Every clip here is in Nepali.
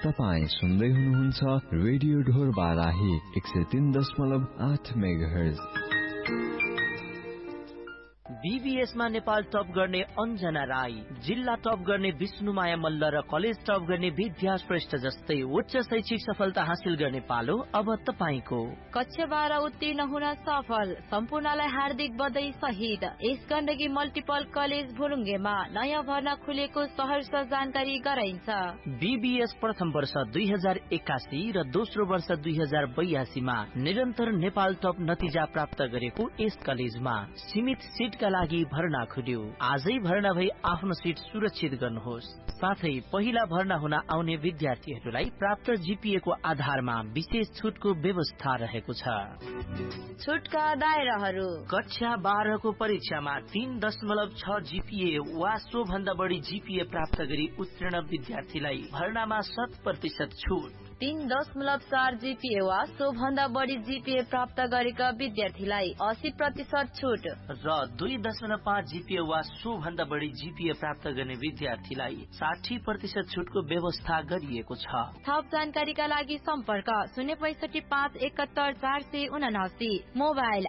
तपाईं सुन्दै हुनुहुन्छ रेडियो ढोर बाराही 103.8 मेगाहर्ज। बीबीएसमा नेपाल टप गर्ने अन्जना राई, जिल्ला टप गर्ने विष्णुमाया मल्ल र कलेज टप गर्ने विद्या श्रेष्ठ जस्तै उच्च शैक्षिक सफलता हासिल गर्ने पालो अब तपाईको। कक्षा 12 उत्तीर्ण हुन सफल सम्पूर्णलाई हार्दिक बधाई सहित यस गण्डकी मल्टिपल कलेज भुलुङ्गेमा नयाँ भर्ना खुलेको सहर्ष जानकारी गराइन्छ। बीबीएस प्रथम वर्ष 2081 र दोस्रो वर्ष 2082 मा निरन्तर नेपाल टप नतिजा प्राप्त गरेको यस कलेजमा सीमित सीटका लागि भर्ना खुल्यो। आजै भर्ना भई आफ्नो सीट सुरक्षित गर्नुहोस्। साथै पहिला भर्ना हुन आउने विद्यार्थीहरूलाई प्राप्त जीपीए को आधारमा विशेष छुटको व्यवस्था रहेको छ। छुटका दायराहरू: कक्षा 12 को परीक्षामा 3.6 जीपीए वा सो भन्दा बढी जीपीए प्राप्त गरी उत्तीर्ण विद्यार्थीलाई भर्नामा 100% छुट। 3.4 जीपीए वा सो भन्दा बढी जीपीए प्राप्त गरेका विद्यार्थीलाई 80% छुट र 2.5 जीपीए वा सो भन्दा बढी जीपीए प्राप्त गर्ने विद्यार्थीलाई 60% छुटको व्यवस्था गरिएको छ। थप जानकारीका लागि सम्पर्क 065 71 479, मोबाइल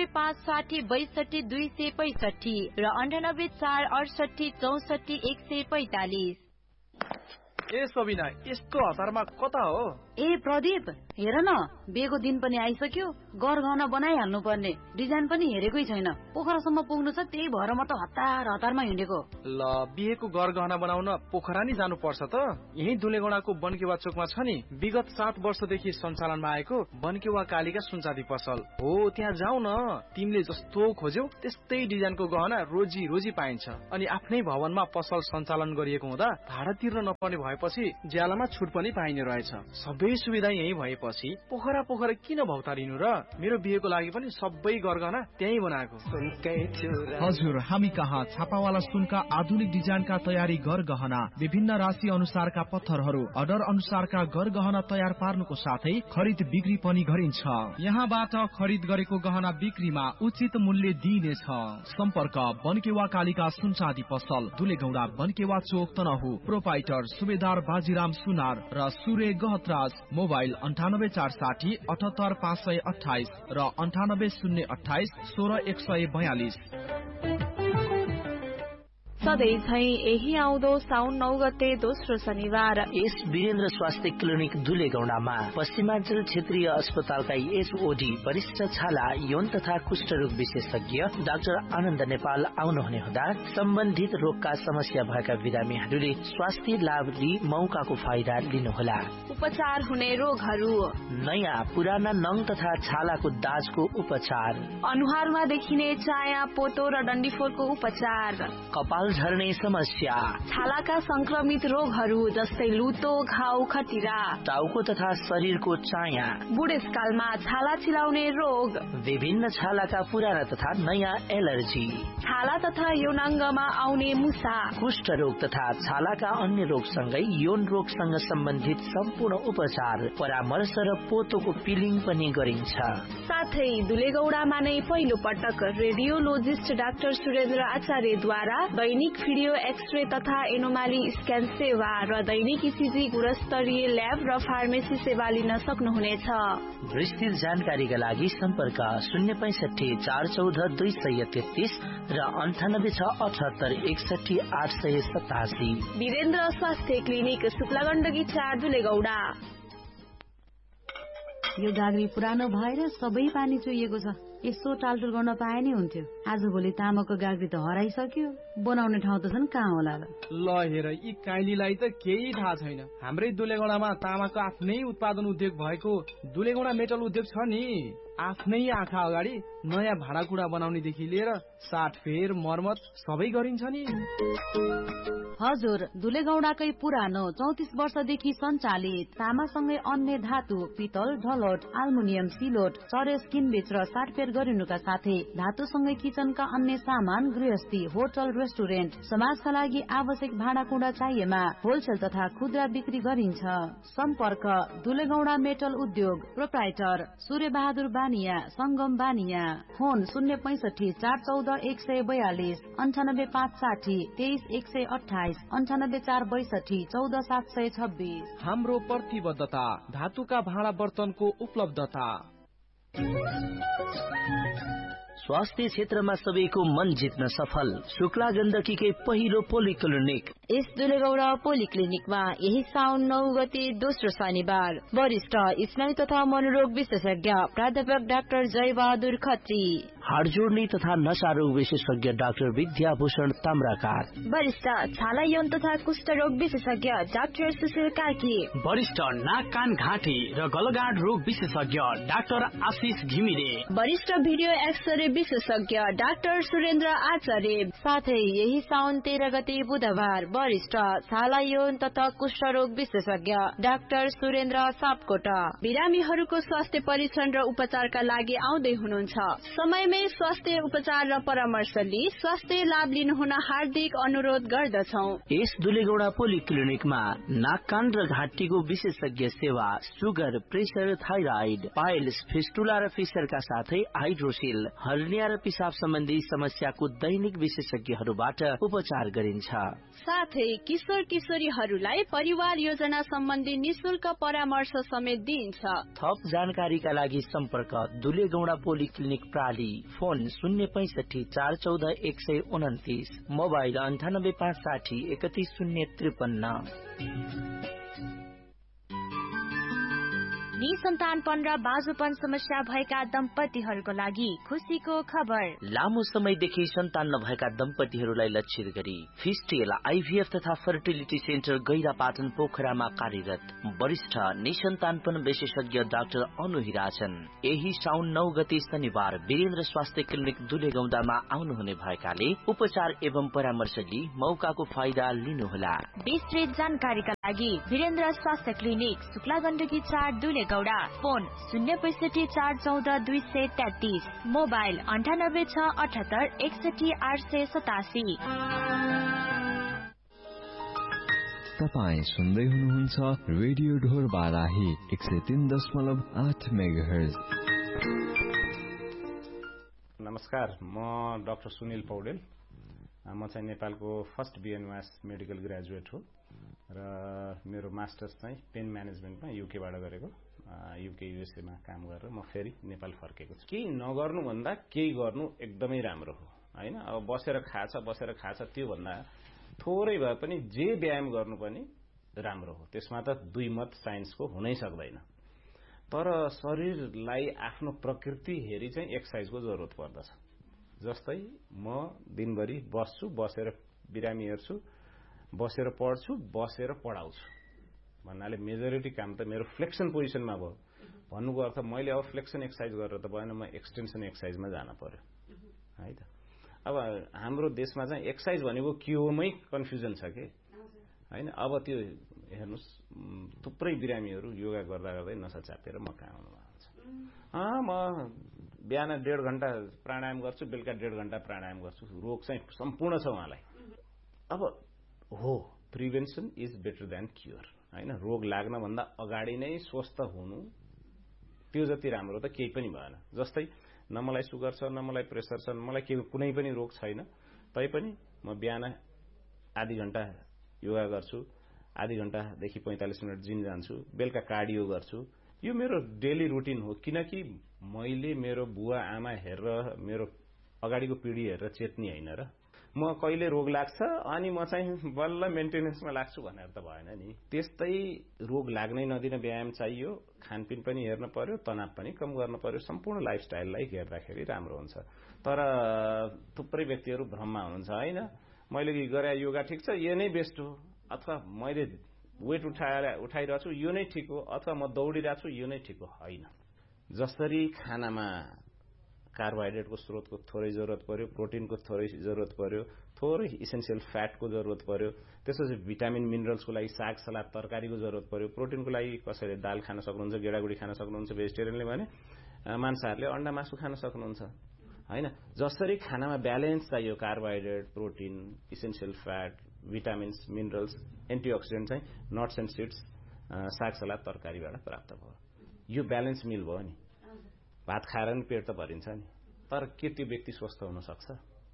98 560 62 265 र 98 468 64 145। ए सबिना, यस्तो हतारमा कता हो? ए प्रदीप, हेर न, बिहेको दिन पनि आइसक्यो। गरगहना बनाइहाल्नु पर्ने, डिजाइन पनि हेरेकै छैन। पोखरासम्म पुग्नु छ, त्यही भएर म त हतारमा हिँडेको। ल, बिहेको गरगहना बनाउन पोखरा नि जानु पर्छ त? यही दुलेगौडाको बनकेवा चोकमा छ नि, विगत 7 वर्षदेखि सञ्चालनमा आएको बनकेवा कालिका सुनचाँदी पसल हो। त्यहाँ जाऊ न, तिमीले जस्तो खोज्यौ त्यस्तै डिजाइनको गहना रोजी पाइन्छ। अनि आफ्नै भवनमा पसल सञ्चालन गरिएको हुँदा भाडा तिर्न नपर्ने भएपछि ज्यालामा छुट पनि पाइने रहेछ। सबै सुविधा यही भएपछि पोखरा किन भौतारिनु र? मेरो बिहेको लागि पनि सबै गरगहना त्यही बनाएको। हजुर, हामी कहाँ छापावाला सुनका आधुनिक डिजाइनका तयारी गरगहना, विभिन्न राशि अनुसारका पत्थरहरू, अर्डर अनुसारका गरगहना तयार पार्नुको साथै खरिद बिक्री पनि गरिन्छ। यहाँबाट खरिद गरेको गहना बिक्रीमा उचित मूल्य दिइनेछ। सम्पर्क बनकेवा कालिका सुनचाँदी पसल, दुलेगौडा, बनकेवा चोक, तनहु। प्रोपाइटर सुबेदार बाजीराम सुनार र सूर्य गहतराज। मोबाइल 98 460 78 528 र 98 028 16 142। सधैँ झै यही आउँदो साउन 9 गते दोस्रो शनिबार एस वीरेन्द्र स्वास्थ्य क्लिनिक दुलेगौडामा पश्चिमाञ्चल क्षेत्रीय अस्पतालका एसओडी वरिष्ठ छाला, यौन तथा कुष्ठरोग विशेषज्ञ डाक्टर आनन्द नेपाल आउनुहुने हुँदा सम्बन्धित रोगका समस्या भएका बिरामीहरूले स्वास्थ्य लाभ लिई मौकाको फाइदा लिनुहोला। उपचार हुने रोगहरू: नयाँ पुराना नङ तथा छालाको दाजको उपचार, अनुहारमा देखिने चाया, पोतो र डन्डीफोरको उपचार, कपाल झर्ने समस्या, छालाका संक्रमित रोगहरू जस्तै लुतो, घाउ, खटिरा, टाउको तथा शरीरको चाया, बुढेसकालमा छाला चिलाउने रोग, विभिन्न छालाका पुराना तथा नयाँ एलर्जी, छाला तथा यौनाङ्गमा आउने मुसा, कुष्ठ रोग तथा छालाका अन्य रोगसँगै यौन रोगसँग सम्बन्धित सम्पूर्ण उपचार, परामर्श र पोतोको पिलिङ पनि गरिन्छ। साथै दुलेगौडामा नै पहिलो पटक रेडियोलोजिस्ट डाक्टर सुरेन्द्र आचार्यद्वारा दैनिक भिडियो एक्सरे तथा एनोमाली स्क्यान सेवा र दैनिक इसिजी गुणस्तरीय ल्याब र फार्मेसी सेवा लिन सक्नुहुनेछ। विस्तृत जानकारीका लागि सम्पर्क 065 414 233 र 98 678 61 887। वीरेन्द्र स्वास्थ्य क्लिनिक, शुक्लागण्डकी 4, दुलेगौडा। यो गाग्री पुरानो भएर सबै पानी चुहिएको छ। यसो टालटुल गर्न पाए नि हुन्थ्यो। आजभोलि तामाको गाग्री त हराइसक्यो, बनाउने ठाउँ त छन् कहाँ होला र? ल हेर, यी काइलीलाई त केही थाहा छैन। हाम्रै दुलेगौडामा तामाको आफ्नै उत्पादन उद्योग भएको दुलेगौडा मेटल उद्योग छ नि। आफ्नै आँखा अगाडि नयाँ भाँडाकुँडा बनाउनेदेखि लिएर साटफेर मर्मत सबै गरिन्छ नि। हजुर, दुलेगौडाकै पुरानो 34 वर्षदेखि सञ्चालित तामासँगै अन्य धातु, पितल, ढलोट, आल्मुनियम, सिलोट, चरेस किनबेच र साटफेर गरिनुका साथै धातुसँगै किचनका अन्य सामान, गृहस्थी, होटल, रेस्टुरेन्ट, समाजका लागि आवश्यक भाँडाकुँडा चाहिएमा होलसेल तथा खुद्रा बिक्री गरिन्छ। सम्पर्क दुलेगौडा मेटल उद्योग, प्रोप्राइटर सूर्य बहादुर बानिया संगम बानिया। फोन 065 414 142 98560 23128 98462 14726। हाम्रो प्रतिबद्धता धातुका भाँडा बर्तनको उपलब्धता। स्वास्थ्य क्षेत्रमा सबैको मन जित्न सफल शुक्ला गण्डकीकै पहिलो पोलिक्लिनिक। यस दुलेगौडा पोलिक्लिनिकमा यही साउन 9 गते दोस्रो शनिबार वरिष्ठ स्नायु तथा मनोरोग विशेषज्ञ प्राध्यापक डाक्टर जयबहादुर खत्री, हाड जोड्ने तथा नशा रोग विशेषज्ञ डाक्टर विद्याभूषण ताम्राकार, वरिष्ठ छाला यौन तथा कुष्ठ रोग विशेषज्ञ डाक्टर सुशील कार्की, वरिष्ठ नाक कान घाँटी र गलगाँड रोग विशेषज्ञ डाक्टर आशिष घिमिरे, वरिष्ठ भिडियो एक्सरे विशेषज्ञ डाक्टर सुरेन्द्र आचार्य। साथै यही साउन 13 गते बुधबार वरिष्ठ छाला यौन तथा कुष्ठ रोग विशेषज्ञ डाक्टर सुरेन्द्र सापकोटा। बिरामीहरूको स्वास्थ्य परीक्षण र उपचारका लागि आउँदै हुनुहुन्छ। समयमै स्वास्थ्य उपचार र परामर्श लिई स्वास्थ्य लाभ लिनुहुन हार्दिक अनुरोध गर्दछौं। यस दुलेगौडा पोलिक्लिनिकमा नाक कान र घाँटीको विशेषज्ञ सेवा, sugar, pressure, thyroid, piles, fistula र फिसरका साथै हाइड्रोसिल, हर्निया र पिसाब सम्बन्धी समस्याको दैनिक विशेषज्ञहरूबाट उपचार गरिन्छ। साथै किशोर किशोरीहरूलाई परिवार योजना सम्बन्धी निशुल्क परामर्श समेत दिइन्छ। थप जानकारीका लागि सम्पर्क दुलेगौडा पोलिक्लिनिक प्राली। Phone 065 414 129, mobile 98 560 31053। निसन्तानपन र बाजुपन समस्या भएका दम्पतिहरूको लागि खुसीको खबर। लामो समयदेखि सन्तान नभएका दम्पतिहरूलाई लक्षित गरी फिस्टेल आइभीएफ तथा फर्टिलिटी सेन्टर गैरापाटन पोखरामा कार्यरत वरिष्ठ निसन्तानपन विशेषज्ञ डाक्टर अनु हिराचन यही साउन 9 गते शनिबार वीरेन्द्र स्वास्थ्य क्लिनिक दुलेगौडामा आउनुहुने भएकाले उपचार एवं परामर्श लिई मौकाको फाइदा लिनुहोला। विस्तृत जानकारीका लागि वीरेन्द्र स्वास्थ्य clinic Shukla Gandaki 4 दुलेगौडा। Phone 065 414 233, mobile 98 678 61 887। तपाईँ सुन्दै हुनुहुन्छ रेडियो ढोर बाराही 103.8 मेगाहर्ज। नमस्कार, म डाक्टर सुनिल पौडेल। म चाहिँ नेपालको फर्स्ट बिएनएस मेडिकल ग्रेजुएट हो र मेरो मास्टर्स चाहिँ पेन म्यानेजमेन्टमा युकेबाट गरेको। युके युएसएमा काम गरेर म फेरि नेपाल फर्केको छु। केही नगर्नु भन्दा केही गर्नु एकदमै राम्रो हो हैन। अब बसेर खाछ त्यो भन्दा थोरै भए पनि जे व्यायाम गर्नु पनि राम्रो हो। त्यसमा त दुई मत साइन्सको हुनै सक्दैन। तर शरीरलाई आफ्नो प्रकृति हेरी चाहिँ एक्सर्साइजको जरुरत पर्दछ। जस्तै म दिनभरि बस्छु, बसेर बिरामी हेर्छु, बसेर पढ्छु, बसेर पढाउँछु भन्नाले मेजोरिटी काम त मेरो फ्लेक्सन पोजिसनमा भयो। भन्नुको अर्थ मैले अब फ्लेक्सन एक्सर्साइज गरेर त भएन, म एक्सटेन्सन एक्सर्साइजमा जान पर्यो है त। अब हाम्रो देशमा चाहिँ एक्सर्साइज भनेको के होमै कन्फ्युजन छ के हैन। अब त्यो हेर्नुस्, थुप्रै बिरामीहरू योगा गर्दा गर्दै नसा चापेर म कहाँ आउनु भएको छ। म बिहान 1.5 घण्टा प्राणायाम गर्छु, बेलुका 1.5 घण्टा प्राणायाम गर्छु। रोग चाहिँ सम्पूर्ण छ उहाँलाई। अब हो, prevention is better than cure हैन। रोग लाग्न भन्दा अगाडि नै स्वस्थ हुनु त्यो जति राम्रो त केही पनि भएन। जस्तै न मलाई सुगर छ, न मलाई प्रेसर छ, न मलाई कुनै पनि रोग छैन, तैपनि म बिहान आधी घण्टा योगा गर्छु, आधी घण्टादेखि 45 मिनट जिम जान्छु, बेलुका कार्डियो गर्छु। यो मेरो डेली रुटिन हो। किनकि मैले मेरो बुवा आमा हेरेर, मेरो अगाडिको पिढी हेरेर चेत्नी हैन र। म कहिले रोग लाग्छ अनि म चाहिँ बल्ल मेन्टेनेन्समा लाग्छु भनेर त भएन नि। त्यस्तै रोग लाग्नै नदिन व्यायाम चाहियो, खानपिन पनि हेर्न पर्यो, तनाव पनि कम गर्न पर्यो। सम्पूर्ण लाइफस्टाइललाई हेर्दाखेरि राम्रो हुन्छ। तर थुप्रै व्यक्तिहरू भ्रममा हुनुहुन्छ हैन। मैले गरे योगा ठिक छ, यो नै बेस्ट हो, अथवा मैले वेट उठाइरहेको छु यो नै ठिक हो, अथवा म दौडिरहेको छु यो नै ठिक हो, हैन। जसरी खानामा कार्बोहाइड्रेटको स्रोतको थोरै जरुरत पर्यो, प्रोटिनको थोरै जरुरत पर्यो, थोरै इसेन्शियल फ्याटको जरुरत पर्यो, त्यसपछि भिटामिन मिनरल्सको लागि साग सलाद तरकारीको जरुरत पर्यो, प्रोटिनको लागि कसैले दाल खान सक्नुहुन्छ, गेडागुडी खान सक्नुहुन्छ भेजिटेरियनले भने, मांसाहारीले अन्डा मासु खान सक्नुहुन्छ हैन। जसरी खानामा ब्यालेन्स चाहियो, carbohydrate, protein, essential fat, vitamins, minerals, antioxidant चाहिँ नट्स एन्ड सिड्स, साग सलाद तरकारीबाट प्राप्त भयो। यो ब्यालेन्स मिल भयो नि। भात खाएर नि पेट त भरिन्छ नि, तर के त्यो व्यक्ति स्वस्थ हुन सक्छ?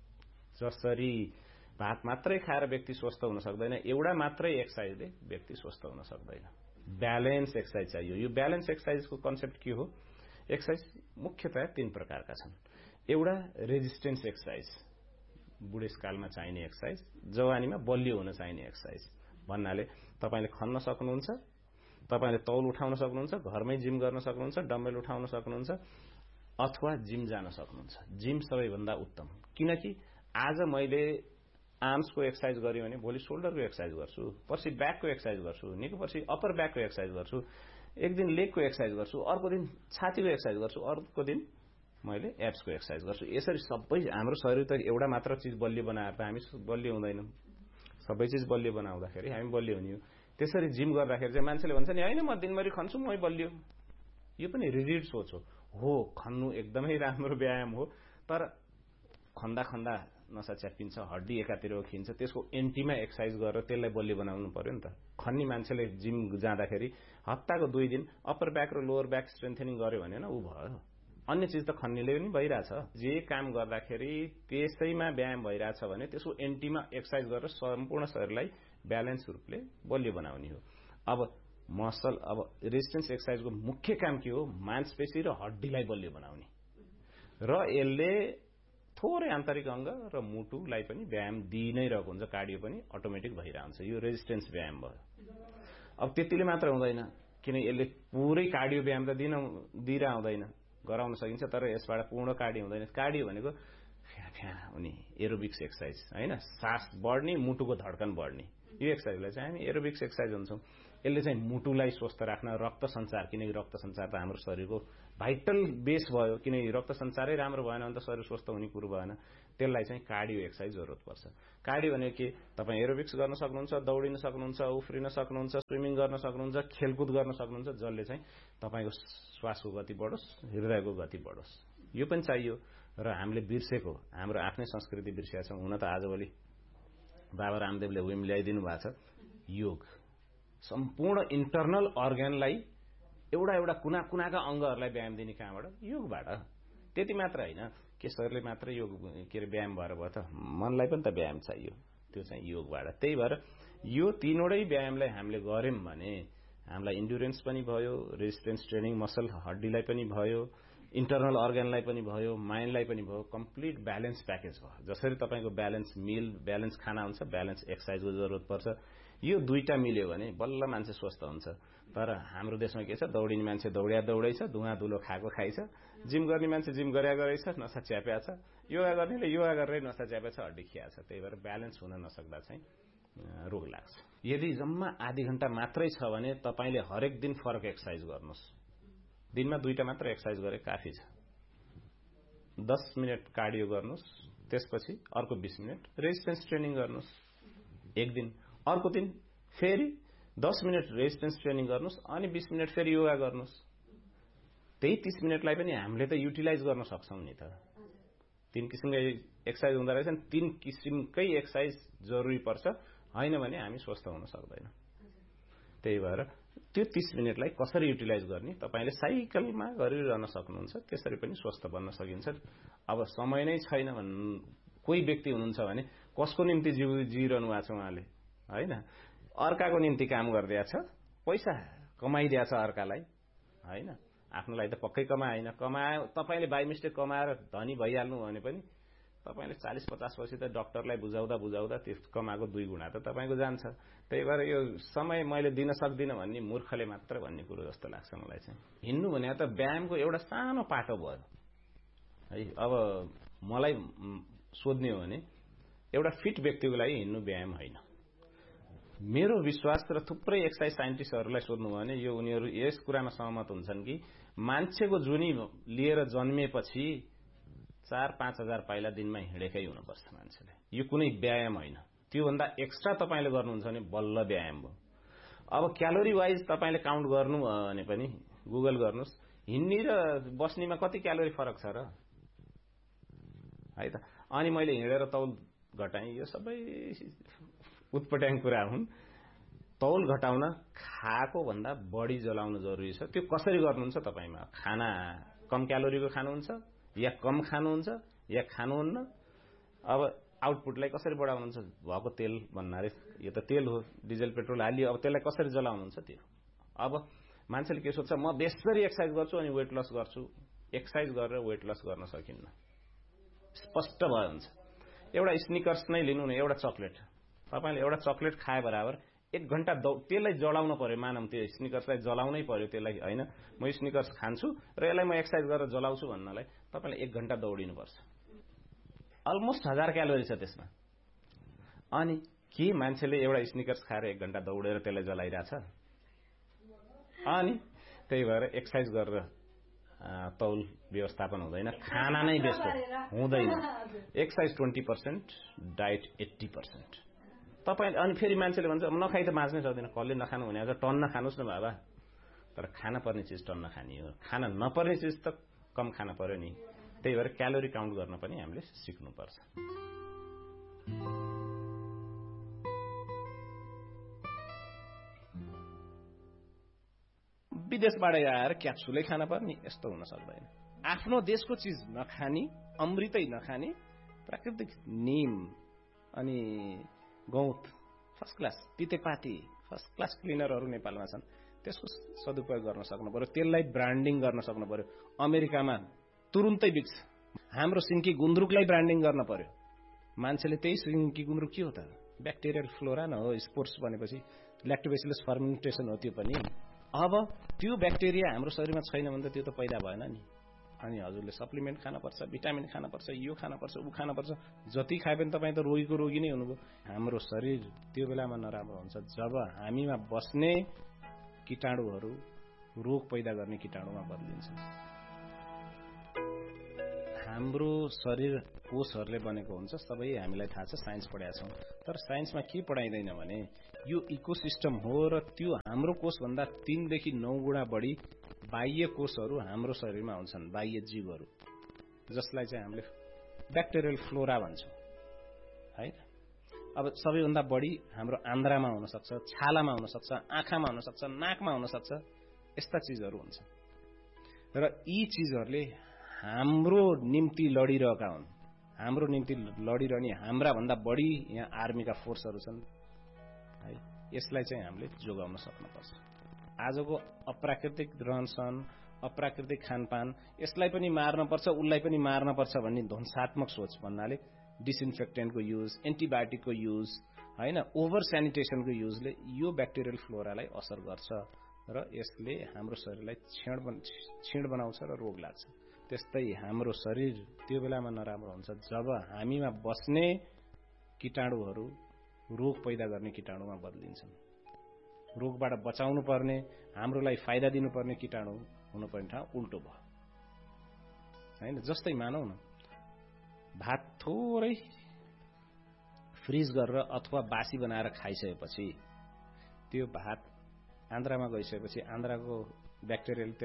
जसरी भात मात्रै खाएर व्यक्ति स्वस्थ हुन सक्दैन, एउटा मात्रै एक्सर्साइजले व्यक्ति स्वस्थ हुन सक्दैन। ब्यालेन्स एक्सर्साइज चाहियो। यो ब्यालेन्स एक्सर्साइजको कन्सेप्ट के हो? एक्सर्साइज मुख्यतया 3 प्रकारका छन्। एउटा रेजिस्टेन्स एक्सर्साइज, बुढेसकालमा चाहिने एक्सर्साइज, जवानीमा बलियो हुन चाहिने एक्सर्साइज भन्नाले तपाईले खन्न सक्नुहुन्छ, तपाईले तौल उठाउन सक्नुहुन्छ, घरमै जिम गर्न सक्नुहुन्छ, डम्बल उठाउन सक्नुहुन्छ, अथवा जिम जान सक्नुहुन्छ। जिम सबैभन्दा उत्तम, किनकि आज मैले आर्म्सको एक्सर्साइज गर्यो भने भोलि शोल्डरको एक्सर्साइज गर्छु, पर्सि ब्याकको एक्सर्साइज गर्छु, निको पर्सि अप्पर ब्याकको एक्सर्साइज गर्छु, एक दिन लेगको एक्सर्साइज गर्छु, अर्को दिन छातीको एक्सर्साइज गर्छु, अर्को दिन मैले एब्सको एक्सर्साइज गर्छु। यसरी सबै हाम्रो शरीर त एउटा मात्र चिज बलियो बनाएर हामी बलियो हुँदैनौँ। सबै चिज बलियो बनाउँदाखेरि हामी बलियो हुने हो। त्यसरी जिम गर्दाखेरि चाहिँ मान्छेले भन्छ नि हैन म दिनभरि खन्छु म बलियो। यो पनि रिजिड सोच हो। खन्नु एकदमै राम्रो व्यायाम हो, तर खन्दा खन्दा नसा च्यापिन्छ, हड्डी एकातिर खिन्छ, त्यसको एन्टीमा एक्सर्साइज गरेर त्यसलाई बलियो बनाउनु पर्यो नि त। खन्नी मान्छेले जिम जाँदाखेरि हप्ताको 2 दिन अप्पर ब्याक र लोअर ब्याक स्ट्रेन्थनिङ गर्यो भने न उ भयो। अन्य चिज त खन्नीले पनि भइरहेछ। जे काम गर्दाखेरि त्यसैमा व्यायाम भइरहेछ भने त्यसको एन्टीमा एक्सर्साइज गरेर सम्पूर्ण शरीरलाई ब्यालेन्स रूपले बलियो बनाउने हो। अब मसल, अब रेजिस्टेन्स एक्सर्साइजको मुख्य काम के हो? मांसपेशी र हड्डीलाई बलियो बनाउने, र यसले थोरै आन्तरिक अंग र मुटुलाई पनि व्यायाम दिइ नै रहेको हुन्छ। कार्डियो पनि अटोमेटिक भइरहन्छ। यो रेजिस्टेन्स व्यायाम भयो। अब त्यतिले मात्र हुँदैन, किन यसले पुरै कार्डियो व्यायाम त दिइरा हुँदैन, गराउन सकिन्छ, तर यसबाट पूर्ण कार्डियो हुँदैन। कार्डियो भनेको फ्या हुने एरोबिक्स एक्सर्साइज हैन, सास बढ्ने, मुटुको धड्कन बढ्ने, यो एक्सर्साइजलाई चाहिँ हामी एरोबिक्स एक्सर्साइज भन्छौं। यसले चाहिँ मुटुलाई स्वस्थ राख्न, रक्त सञ्चार, किनकि रक्त सञ्चार त हाम्रो शरीरको भाइटल बेस भयो, किनकि रक्त सञ्चारै राम्रो भएन भने त शरीर स्वस्थ हुने कुरो भएन। त्यसलाई चाहिँ कार्डियो एक्सर्साइज जरुरत पर्छ। कार्डियो भनेको के? तपाई एरोबिक्स गर्न सक्नुहुन्छ, दौडिन सक्नुहुन्छ, उफ्रिन सक्नुहुन्छ, स्विमिङ गर्न सक्नुहुन्छ, खेलकुद गर्न सक्नुहुन्छ, जसले चाहिँ तपाईको श्वासको गति बढोस्, हृदयको गति बढोस्। यो पनि चाहियो। र हामीले बिर्सेको, हाम्रो आफ्नै संस्कृति बिर्सेका छौं। हुन त आजभोलि बाबा रामदेवले विम ल्याइदिनु भएको छ। योग सम्पूर्ण इन्टरनल अर्गनलाई, एउटा एउटा कुना कुनाका अंगहरूलाई व्यायाम दिने कहाँबाट? योगबाट। त्यति मात्र हैन के शरीरले मात्र योग के रे व्यायाम भएर भयो त, मनलाई पनि त व्यायाम चाहियो। त्यो चाहिँ योगबाट। त्यही भएर यो तीनवटै व्यायामलाई हामीले गर्यौं भने हामीलाई इन्ड्युरेन्स पनि भयो, रेजिस्टेन्स ट्रेनिङ मसल हड्डीलाई पनि भयो, इन्टरनल अर्गनलाई पनि भयो, माइन्डलाई पनि भयो, कम्प्लिट ब्यालेन्स प्याकेज भयो। जसरी तपाईको ब्यालेन्स मिल, ब्यालेन्स खाना हुन्छ, ब्यालेन्स एक्सर्साइजको जरुरत पर्छ। यो दुईटा मिल्यो भने बल्ल मान्छे स्वस्थ हुन्छ। तर हाम्रो देशमा के छ? दौडिने मान्छे दौड्या दौडै छ, धुवा धुलो खाएको खाइ छ, जिम गर्ने मान्छे जिम गर्या गरै छ, नसा च्याप्या छ, योगा गर्नेले योगा गरेरै नसा च्याप्या छ, हड्डी खिया छ। त्यही भएर ब्यालेन्स हुन नसक्दा चाहिँ रोग लाग्छ। यदि जम्मा आधी घण्टा मात्रै छ भने तपाईले हरेक दिन फरक एक्सर्साइज गर्नुस्। दिनमा 2टा मात्र एक्सर्साइज गरे काफी छ। 10 मिनेट कार्डियो गर्नुस्, त्यसपछि अर्को 20 मिनेट रेजिस्टेन्स ट्रेनिङ गर्नुस् एक दिन। अर्को दिन फेरि 10 मिनेट रेजिस्टेन्स ट्रेनिङ गर्नुस्, अनि 20 मिनेट फेरि योगा गर्नुस्। त्यही 30 मिनेटलाई पनि हामीले त युटिलाइज गर्न सक्छौं नि त। 3 किसिमकै एक्सर्साइज हुँदा रहेछन्, 3 किसिमकै एक्सर्साइज जरुरी पर्छ, हैन भने हामी स्वस्थ हुन सक्दैन। त्यही भएर त्यो 30 मिनेटलाई कसरी युटिलाइज गर्ने? तपाईले साइकलमा गरिरहन सक्नुहुन्छ, त्यसरी पनि स्वस्थ बन्न सकिन्छ। अब समय नै छैन कोही व्यक्ति हुनुहुन्छ भने कसको निम्ति जिइरहनु भएको छ उहाँले, हैन? अर्काको निम्ति काम गर्दैछ, पैसा कमाइदिया छ अर्कालाई, हैन? आफ्नो लागि त पक्कै कमाएन। तपाईले बाइ मिस्टेक कमाएर धनी भइहाल्नु भने पनि तपाईले 40-50 वर्ष त डाक्टरलाई बुझाउँदा त्यो कमाएको 2 गुणा त तपाईको जान्छ। त्यही भएर यो समय मैले दिन सक्दिन भन्ने मूर्खले मात्र भन्ने कुरो जस्तो लाग्छ मलाई चाहिँ। हिन्नु भने त व्यायामको एउटा सानो पाटो भयो है। अब मलाई सोध्ने हो भने एउटा फिट व्यक्तिको लागि हिन्नु व्यायाम होइन। मेरो विश्वास र थुप्रै एक्सर्साइज साइन्टिस्टहरूलाई सोध्नु भयो भने यो उनीहरू यस कुरामा सहमत हुन्छन् कि मान्छेको जुनी लिएर जन्मेपछि 4-5 हजार पाइला दिनमा हिँडेकै हुनुपर्छ मान्छेले। यो कुनै व्यायाम होइन। त्यो भन्दा एक्स्ट्रा तपाईले गर्नुहुन्छ भने बल्ल व्यायाम हो। अब क्यालोरी वाइज तपाईले काउन्ट गर्नु भने पनि गुगल गर्नुस्, हिन्नी र बस्नीमा कति क्यालोरी फरक छ र, है त? अनि मैले हिँडेर तौल घटाएँ, यो सबै उत्पट्याङ कुरा हुन्। तौल घटाउन खाएको भन्दा बढी जलाउनु जरुरी छ। त्यो कसरी गर्नुहुन्छ तपाईमा? खाना कम क्यालोरीको खानुहुन्छ या कम खानुहुन्छ या खानुहुन्न। अब आउटपुटलाई कसरी बढाउनुहुन्छ? भएको तेल भन्नाले यो त तेल हो, डिजल पेट्रोल हालियो, अब त्यसलाई कसरी जलाउनुहुन्छ त्यो। अब मान्छेले के सोच्छ, म बेसरी एक्सर्साइज गर्छु अनि वेट लस गर्छु। एक्सर्साइज गरेर वेट लस गर्न सकिन्न, स्पष्ट भयो हुन्छ। एउटा स्निकर्स नै लिनु न, एउटा चक्लेट, तपाईँले एउटा चक्लेट खाए बराबर 1 घण्टा त्यसलाई जलाउन पर्यो। मानौँ त्यो स्निकर्सलाई जलाउनै पर्यो, त्यसलाई होइन म स्निकर्स खान्छु र यसलाई म एक्सर्साइज गरेर जलाउँछु भन्नलाई तपाईँले 1 घण्टा दौडिनुपर्छ। अलमोस्ट 1000 क्यालोरी छ त्यसमा। अनि के मान्छेले एउटा स्निकर्स खाएर 1 घण्टा दौडेर त्यसलाई जलाइरहेछ? अनि त्यही भएर एक्सर्साइज गरेर तौल व्यवस्थापन हुँदैन, खाना नै बेस्ट हुँदैन। Exercise 20%, diet 80%। तपाईँ अनि फेरि मान्छेले भन्छ नखाइ त बाँच्नै सक्दैन। कसले नखानु भने आज टन्न खानुहोस् न बाबा, तर खान पर्ने चिज टन्न खाने हो, खान नपर्ने चिज त कम खान पर्यो नि। त्यही भएर क्यालोरी काउन्ट गर्न पनि हामीले सिक्नुपर्छ। विदेशबाट आएर क्याप्सुलै खान पर्ने यस्तो हुन सक्दैन। आफ्नो देशको चिज नखाने, अमृतै नखाने, प्राकृतिक निम अनि गौत फर्स्ट क्लास, तितेपाती फर्स्ट क्लास क्लिनरहरू नेपालमा छन्, त्यसको सदुपयोग गर्न सक्नु पर्यो। त्यसलाई ब्रान्डिङ गर्न सक्नु पर्यो। अमेरिकामा तुरुन्तै बिक्छ। हाम्रो सिन्की गुन्द्रुकलाई ब्रान्डिङ गर्न पर्यो। मान्छेले त्यही सिन्की गुन्द्रुक के हो त? ब्याक्टेरियल फ्लोरा न हो। स्पोर्स भनेपछि ल्याक्टोबेसिलस फर्मेन्टेसन हो त्यो पनि। अब त्यो ब्याक्टेरिया हाम्रो शरीरमा छैन भने त त्यो त पैदा भएन नि। अनि हजुरले सप्लिमेन्ट खानुपर्छ, भिटामिन खानुपर्छ, यो खानुपर्छ, ऊ खानुपर्छ। जति खाए पनि तपाईँ त रोगीको रोगी नै हुनुभयो। हाम्रो शरीर त्यो बेलामा नराम्रो हुन्छ जब हामीमा बस्ने कीटाणुहरू रोग पैदा गर्ने कीटाणुमा बदलिन्छ। हाम्रो शरीर कोषहरूले बनेको हुन्छ, सबै हामीलाई थाहा छ, साइन्स पढाएका छौँ। तर साइन्समा के पढाइँदैन भने यो इकोसिस्टम हो र त्यो हाम्रो कोषभन्दा 3 देखि 9 गुणा बढी बाह्य कोषहरू हाम्रो शरीरमा हुन्छन्, बाह्य जीवहरू, जसलाई चाहिँ हामीले ब्याक्टेरियल फ्लोरा भन्छौँ है। अब सबैभन्दा बढी हाम्रो आन्द्रामा हुनसक्छ, छालामा हुनसक्छ, आँखामा हुनसक्छ, नाकमा हुनसक्छ, यस्ता चिजहरू हुन्छ। र यी चिजहरूले हाम्रो निम्ति लडिरहेका हुन्। हाम्रो निम्ति लडिरहने हाम्रा भन्दा बढी यहाँ आर्मीका फोर्सहरू छन् है। यसलाई चाहिँ हामीले जोगाउन सक्नुपर्छ। आजको अप्राकृतिक रहनसहन, अप्राकृतिक खानपान, यसलाई पनि मार्नुपर्छ, उसलाई पनि मार्नुपर्छ भन्ने ध्वंसात्मक सोच भन्नाले डिसइन्फेक्टेन्टको युज, एन्टिबायोटिकको युज होइन, ओभर स्यानिटेसनको युजले यो ब्याक्टेरियल फ्लोरालाई असर गर्छ र यसले हाम्रो शरीरलाई क्षीण बनाउँछ र रोग लाग्छ। त्यस्तै हाम्रो शरीर त्यो बेलामा नराम्रो हुन्छ जब हामीमा बस्ने कीटाणुहरू रोग पैदा गर्ने कीटाणुमा बदलिन्छन्। रोगबाट बचाउनु पर्ने, हाम्रोलाई फाइदा दिनुपर्ने कीटाणु हुनुपर्ने ठाउँ उल्टो भयो हैन। जस्तै मानौ न, भात थोरै फ्रिज गरेर अथवा बासी बनाएर खाइसकेपछि त्यो भात आन्द्रामा गइसकेपछि आन्द्राको ब्याक्टेरियाले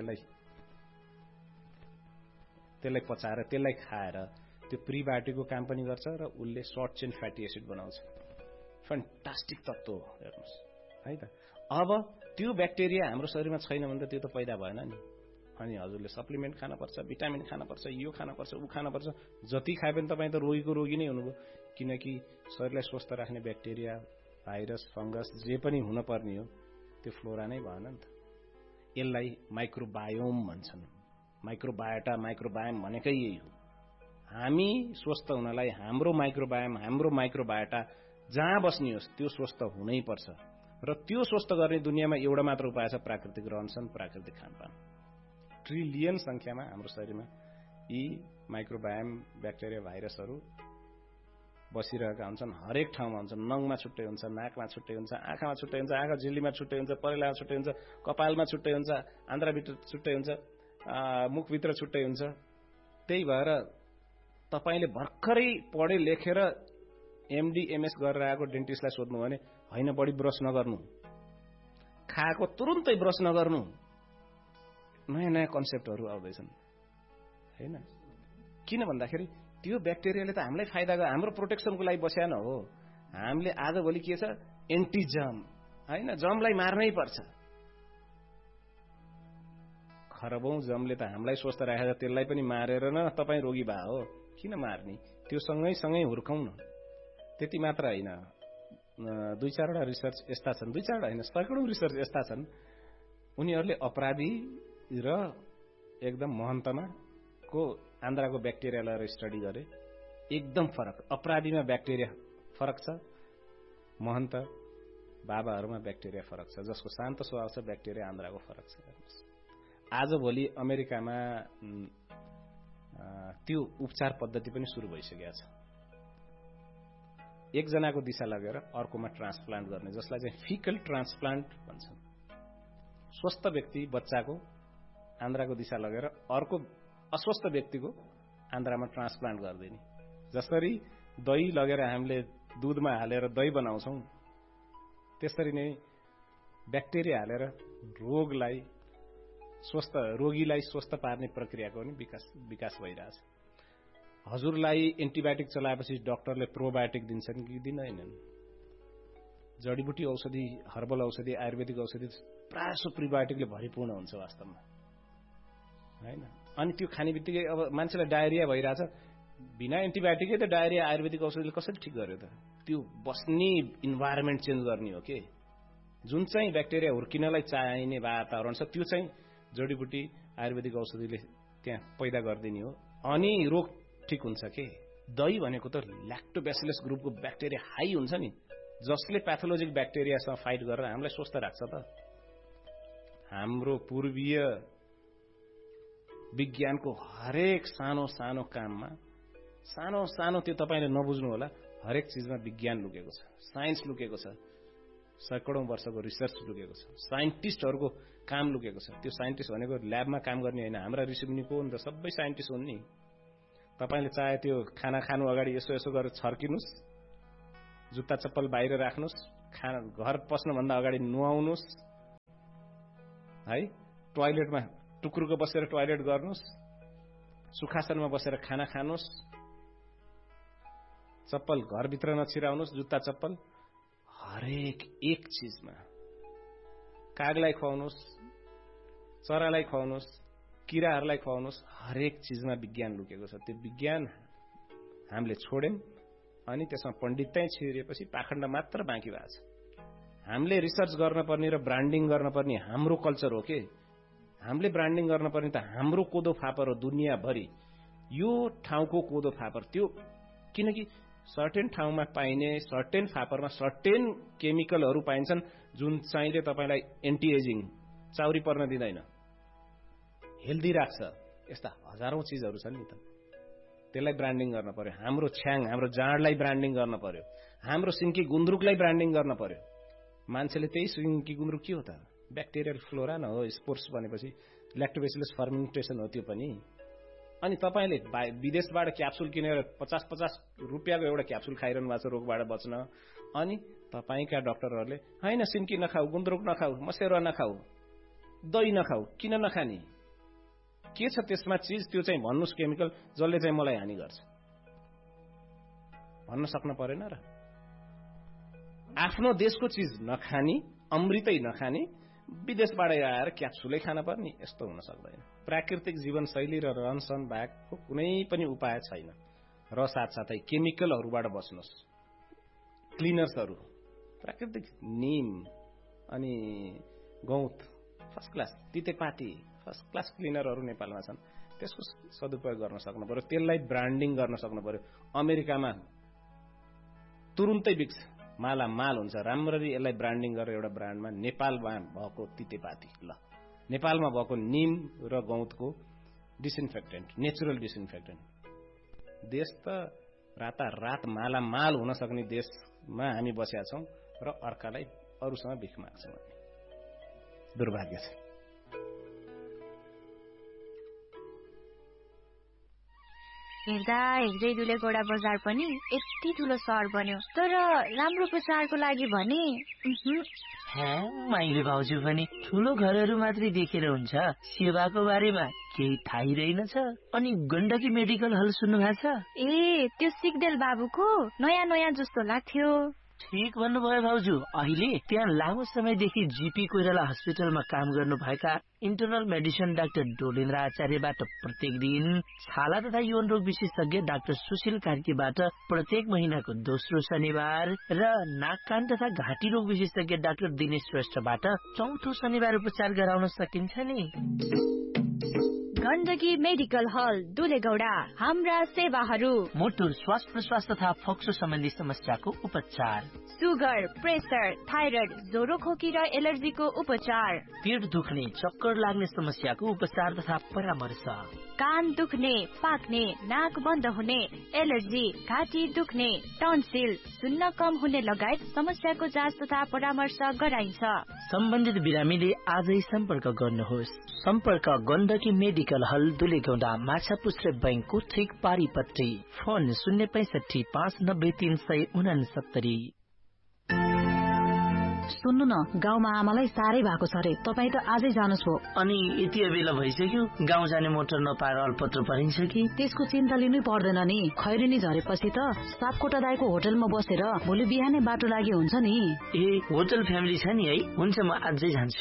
त्यसलाई पचाएर त्यसलाई खाएर त्यो प्रिबायोटिकको काम पनि गर्छ र उसले सर्ट चेन फ्याटी एसिड बनाउँछ। फ्यान्टास्टिक तत्त्व हो हेर्नुहोस् है त। अब त्यो ब्याक्टेरिया हाम्रो शरीरमा छैन भने त त्यो त पैदा भएन नि। अनि हजुरले सप्लिमेन्ट खानुपर्छ, भिटामिन खानुपर्छ, यो खानुपर्छ, ऊ खानुपर्छ। जति खाए पनि तपाईँ त रोगीको रोगी नै हुनुभयो, किनकि शरीरलाई स्वस्थ राख्ने ब्याक्टेरिया, भाइरस, फंगस जे पनि हुनुपर्ने हो त्यो फ्लोरा नै भएन नि त। यसलाई माइक्रोबायोम भन्छन्। माइक्रोबायोटा, माइक्रोबायोम भनेकै यही हो। हामी स्वस्थ हुनलाई हाम्रो माइक्रोबायोम, हाम्रो माइक्रोबायोटा जहाँ बस्ने होस् त्यो स्वस्थ हुनै पर्छ। र त्यो स्वस्थ गर्ने दुनियाँमा एउटा मात्र उपाय छ, प्राकृतिक रहनसहन, प्राकृतिक खानपान। ट्रिलियन संख्यामा हाम्रो शरीरमा यी माइक्रोबायोम, ब्याक्टेरिया, भाइरसहरू बसिरहेका हुन्छन्। हरेक ठाउँमा हुन्छन्। नङमा छुट्टै हुन्छ, नाकमा छुट्टै हुन्छ, आँखामा छुट्टै हुन्छ, आँखा झिल्लीमा छुट्टै हुन्छ, परेलामा छुट्टै हुन्छ, कपालमा छुट्टै हुन्छ, आन्द्राभित्र छुट्टै हुन्छ, मुखभित्र छुट्टै हुन्छ। त्यही भएर तपाईले भर्खरै पढे लेखेर एमडी एमएस गरेर आएको डेन्टिस्टलाई सोध्नु भने हैन बढी ब्रश नगर्नु, खाएको तुरुन्तै ब्रश नगर्नु, नयाँ नयाँ कन्सेप्टहरू आउँदैछन् हैन। किन भन्दाखेरि त्यो ब्याक्टेरियाले त हामीलाई फाइदा गर्छ, हाम्रो प्रोटेक्सनको लागि बस्या न हो। हामीले आजभोलि के छ, एन्टी जर्म हैन, जर्मलाई मार्नै पर्छ। खरबौं जमले त हामीलाई स्वस्थ राखेर त्यसलाई पनि मारेर न तपाईँ रोगी भए हो, किन मार्ने? त्यो सँगै हुर्काउँ न। त्यति मात्र होइन, 2-4वटा रिसर्च यस्ता छन्, 2-4 होइन, सैकडौं रिसर्च यस्ता छन्। उनीहरूले अपराधी र एकदम महन्तमा को आन्द्राको ब्याक्टेरियालाई स्टडी गरे। एकदम फरक, अपराधीमा ब्याक्टेरिया फरक छ, महन्त बाबाहरूमा ब्याक्टेरिया फरक छ, जसको शान्त स्वभाव छ ब्याक्टेरिया आन्द्राको फरक छ। आजभोलि अमेरिकामा त्यो उपचार पद्धति पनि सुरु भइसकेको छ। एकजनाको दिशा लगेर अर्कोमा ट्रान्सप्लान्ट गर्ने, जसलाई चाहिँ फिकल ट्रान्सप्लान्ट भन्छन्। स्वस्थ व्यक्ति बच्चाको आन्द्राको दिशा लगेर अर्को अस्वस्थ व्यक्तिको आन्द्रामा ट्रान्सप्लान्ट गरिदिने। जसरी दही लगेर हामीले दूधमा हालेर दही बनाउँछौँ, त्यसरी नै ब्याक्टेरिया हालेर रोगीलाई स्वस्थ पार्ने प्रक्रियाको पनि विकास भइरहेछ। हजुरलाई एन्टिबायोटिक चलाएपछि डाक्टरले प्रोबायोटिक दिन्छन् कि दिँदैनन्? जडीबुटी औषधि, हर्बल औषधि, आयुर्वेदिक औषधि प्रायः सो प्रिबायोटिकले भरिपूर्ण हुन्छ वास्तवमा, हैन? अनि त्यो खाने बित्तिकै अब मान्छेलाई डायरिया भइरहेछ, बिना एन्टिबायोटिकै त डायरिया आयुर्वेदिक औषधिले कसरी ठिक गर्यो त? त्यो बस्ने इन्भाइरोमेन्ट चेन्ज गर्ने हो के। जुन चाहिँ ब्याक्टेरिया हुर्किनलाई चाहिने वातावरण छ त्यो चाहिँ जडीबुटी आयुर्वेदिक औषधिले त्यहाँ पैदा गरिदिने हो, अनि रोग ठिक हुन्छ के। दही भनेको त ल्याक्टोब्यासिलस ग्रुपको ब्याक्टेरिया हाई हुन्छ नि, जसले प्याथोलोजिक ब्याक्टेरियासँग फाइट गरेर हामीलाई स्वस्थ राख्छ त। हाम्रो पूर्वीय विज्ञानको हरेक सानो सानो काममा, सानो त्यो तपाईले नबुझ्नु होला, हरेक चीजमा विज्ञान लुकेको छ, साइन्स लुकेको छ, सैकडौं वर्षको रिसर्च लुकेको छ, साइन्टिस्टहरूको काम लुकेको छ। त्यो साइन्टिस्ट भनेको ल्याबमा काम गर्ने होइन, हाम्रा ऋषिमुनि को हुन् त? सबै साइन्टिस्ट हुन् नि। तपाईले चाहे त्यो खाना खानु अगाडि यसो गरेर छर्किनुस्, जुत्ता चप्पल बाहिर राख्नुस्, घर पस्नुभन्दा अगाडि नुहाउनुस्, है, टोयलेटमा टुक्रुको बसेर टोयलेट गर्नुस्, सुखासनमा बसेर खाना खानुस्, चप्पल घरभित्र नछिराउनुस्, जुत्ता चप्पल हरेक एक चीजमा, कागलाई खुवाउनुस्, चरालाई खुवाउनुस्, किराहरूलाई खुवाउनुस्, हरेक चीजमा विज्ञान लुकेको छ। त्यो विज्ञान हामीले छोड्यौं अनि त्यसमा पण्डितै छिरेपछि पाखण्ड मात्र बाँकी भएको छ। हामीले रिसर्च गर्न पर्ने र ब्रान्डिङ गर्न पर्ने हाम्रो कल्चर हो के। हामीले ब्रान्डिङ गर्न पर्ने त हाम्रो कोदो फापर हो दुनियाँभरि, यो ठाउँको कोदो फापर। त्यो किनकि सर्टेन ठाउँमा पाइने सर्टेन फापरमा सर्टेन केमिकलहरू पाइन्छन् जुन चाहिँले तपाईलाई एन्टी एजिङ, चाउरी पर्न दिँदैन, हेल्दी राख्छ। यस्ता हजारौं चीजहरू छन् नि त। त्यसलाई ब्रान्डिङ गर्न पर्यो। हाम्रो छ्याङ, हाम्रो जाँडलाई ब्रान्डिङ गर्न पर्यो, हाम्रो सिन्की गुन्द्रुकलाई ब्रान्डिङ गर्न पर्यो। मान्छेले त्यही सिन्की गुन्द्रुक के हो त? ब्याक्टेरियल फ्लोरा न हो, स्पोर्स भनेपछि ल्याक्टोबेसिलस फर्मेन्टेसन हो त्यो पनि। अनि तपाईले विदेशबाट क्याप्सुल किनेर 50-50 रुपियाँको एउटा क्याप्सुल खाइरहनु भएको छ रोगबाट बच्न, अनि तपाईका डाक्टरहरूले हैन सिन्की नखाऊ, गुन्द्रुक नखाऊ, मसेरुवा नखाऊ, दही नखाऊ, किन नखानी? के छ त्यसमा चीज? त्यो चाहिँ भन्नुस् केमिकल जसले चाहिँ मलाई हानि गर्छ, भन्न सक्न परेन र? आफ्नो देशको चीज नखानी, अमृतै नखानी, विदेशबाट आएर क्याप्सुलै खान पर्ने? यस्तो हुन सक्दैन। प्राकृतिक जीवनशैली र रहनसहन बाहेकको कुनै पनि उपाय छैन। र साथसाथै केमिकलहरूबाट बच्नुस्। क्लिनर्सहरू प्राकृतिक नीम अनि गौत फर्स्ट क्लास, तितेपाती फर्स्ट क्लास क्लिनरहरू नेपालमा छन्। त्यसको सदुपयोग गर्न सक्नु पर्यो, त्यसलाई ब्रान्डिङ गर्न सक्नु पर्यो। अमेरिकामा तुरुन्तै बिक्छ, मालामाल हुन्छ। राम्ररी यसलाई ब्रान्डिङ गरेर एउटा ब्रान्डमा नेपालमा भएको तितेपाती, ल नेपालमा भएको नीम र गौतको डिसइन्फेक्टेन्ट, नेचुरल डिसइन्फेक्टेन्ट। देश त रातारात मालामाल हुन सक्ने देशमा हामी बसेका छौं र अर्कालाई अरूसँग भिख माग्छौं। दुर्भाग्य छ। हेर्दा हेर्दै दुलेगौडा बजार पनि यति ठुलो सहर बन्यो, तर राम्रो प्रचारको लागि भने माइली भाउजू पनि ठुलो घरहरू मात्रै देखेर हुन्छ, सेवाको बारेमा केही थाहै रहेनछ। अनि गण्डकी मेडिकल हल सुन्नु भएको छ? ए, त्यो सिग्देल बाबुको नयाँ नयाँ जस्तो लाग्थ्यो। ठिक भन्नुभयो भाउजू। अहिले त्यहाँ लामो समयदेखि जीपी कोइराला हस्पिटलमा काम गर्नुभएका इन्टरनल मेडिसिन डाक्टर डोलेन्द्र आचार्यबाट प्रत्येक दिन छाला तथा यौन रोग विशेषज्ञ डाक्टर सुशील कार्कीबाट प्रत्येक महिनाको दोस्रो शनिबार र नाक कान तथा घाँटी रोग विशेषज्ञ डाक्टर दिनेश श्रेष्ठबाट चौथो शनिबार उपचार गराउन सकिन्छ नि। गण्डकी मेडिकल हल दुलेगौडा। हाम्रा सेवाहरू: मुटु, श्वास प्रश्वास तथा फोक्सो सम्बन्धी समस्याको उपचार, सुगर, प्रेसर, थाइरोइड, ज्वरो खोकी र एलर्जीको उपचार, पेट दुख्ने, चक्कर लाग्ने समस्याको उपचार तथा परामर्श, कान दुख्ने, पाक्ने, नाक बन्द हुने, एलर्जी, घाँटी दुख्ने, टन्सिल, सुन्न कम हुने लगायत समस्याको जाँच तथा परामर्श गराइन्छ। सम्बन्धित बिरामीले आजै सम्पर्क गर्नुहोस्। सम्पर्क गण्डकी मेडिकल हल दुलेगौडा, माछापुच्छ्रे बैंकको ठिक पारिपट्टि। फोन 065 590 369। सुन्नु न, गाउँमा आमालाई साह्रै भएको छ रे, तपाईँ त आजै जानुहोस् भो। अनि यति बेला भइसक्यो, गाउँ जाने मोटर नपाएर अल्पत्र परिन्छ कि? त्यसको चिन्ता लिनै पर्दैन नि। खैरेनी झरेपछि त सापकोटा दाइको होटलमा बसेर भोलि बिहानै बाटो लागि हुन्छ नि। ए, होटल फ्यामिली छ नि है? हुन्छ, म आजै जान्छु।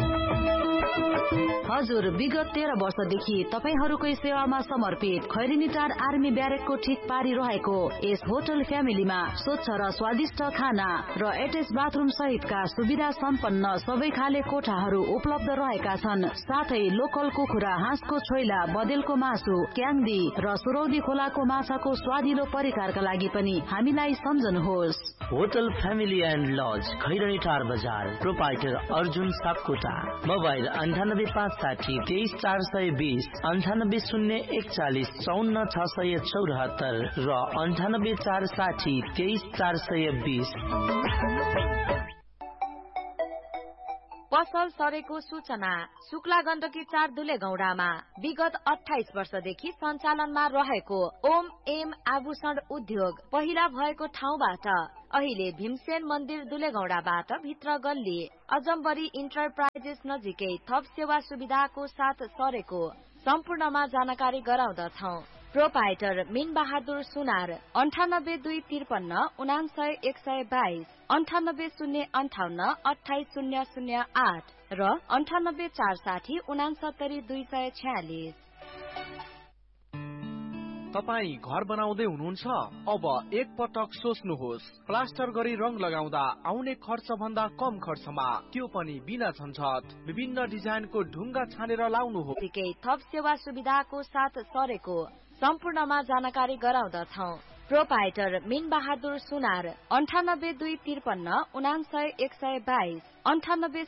हजुर, विगत 13 वर्षदेखि तपाईहरूकै सेवामा समर्पित खैरेनी टार आर्मी ब्यारेकको ठिक पारी रहेको यस होटल फ्यामिलीमा स्वच्छ र स्वादिष्ट खाना र एटेच बाथरुम सहितका सुविधा सम्पन्न सबै खाले कोठाहरू उपलब्ध रहेका छन्। साथै लोकल कुखुरा, हाँसको छोइला, बदेलको मासु, क्याङ्दी र सुरौदी खोलाको माछाको स्वादिलो परिकारका लागि पनि हामीलाई सम्झनुहोस्। Hotel family and lodge, Khaireni टार बजार, प्रोपाइटर अर्जुन सापकोटा। मोबाइल 9856 23420, 980140 54674 र 98460 23420। पसल सरेको सूचना। शुक्ला गण्डकी 4 दुलेगौडामा विगत 28 वर्षदेखि सञ्चालनमा रहेको ओम एम आभूषण उद्योग पहिला भएको ठाउँबाट अहिले भीमसेन मन्दिर दुलेगौडाबाट भित्र गल्ली अजम्बरी इन्टरप्राइजेस नजिकै थप सेवा सुविधाको साथ सरेको सम्पूर्णमा जानकारी गराउँदछौ। प्रोपाइटर मीन बहादुर सुनार 9825 99122, 9805 28008 र 9846 69246। तपाईँ घर बनाउँदै हुनुहुन्छ? अब एक पटक सोच्नुहोस्। प्लास्टर गरी रङ लगाउँदा आउने खर्च भन्दा कम खर्चमा, त्यो पनि बिना झन्झट, विभिन्न डिजाइनको ढुङ्गा छानेर लाउनु हो। थप सेवा सुविधाको साथ सरेको सम्पूर्णमा जानकारी गराउँदछौ। प्रोपाइटर मीन बहादुर सुनार 9825 99122,